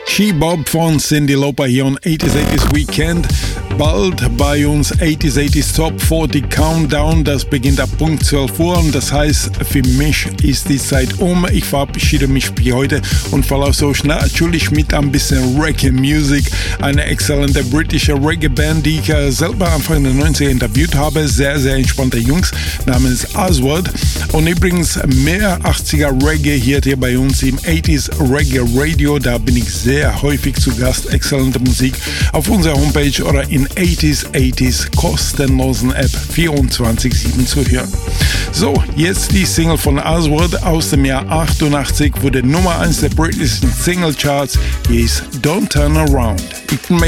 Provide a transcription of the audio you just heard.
She Bob von Cyndi Lauper hier on 80s Weekend. Bald bei uns 80s Top 40 Countdown. Das beginnt ab Punkt 12 Uhr und das heißt, für mich ist die Zeit um. Ich verabschiede mich für heute und verlasse euch natürlich mit ein bisschen Reggae-Music. Eine exzellente britische Reggae-Band, die ich selber Anfang der 90er interviewt habe. Sehr, sehr entspannte Jungs namens Oswald. Und übrigens mehr 80er Reggae hier bei uns im 80s Reggae Radio. Da bin ich sehr häufig zu Gast. Exzellente Musik auf unserer Homepage oder in 80s kostenlosen App 24/7 zu hören. So, jetzt die Single von Oswald aus dem Jahr 88, wurde Nummer 1 der britischen Single Charts. Hier ist Don't Turn Around. Ich bin